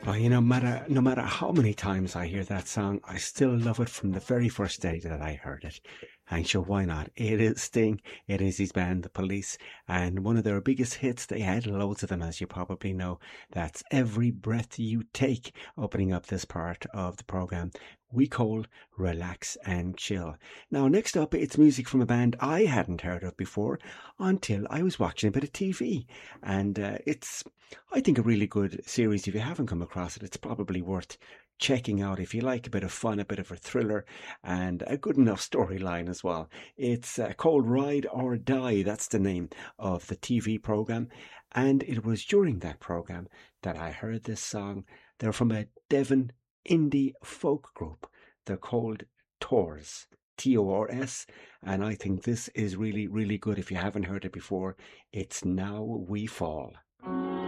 Oh, no matter how many times I hear that song, I still love it from the very first day that I heard it. And sure, why not? It is Sting, it is his band, The Police, and one of their biggest hits, they had loads of them, as you probably know. That's Every Breath You Take, opening up this part of the program we call Relax and Chill. Now, next up, it's music from a band I hadn't heard of before until I was watching a bit of TV. And it's I think a really good series. If you haven't come across it, it's probably worth checking out if you like a bit of fun, a bit of a thriller, and a good enough storyline as well. It's called Ride or Die. That's the name of the TV program. And it was during that program that I heard this song. They're from a Devon indie folk group. They're called Tours. Tors, and I think this is really, really good. If you haven't heard it before, it's Now We Fall.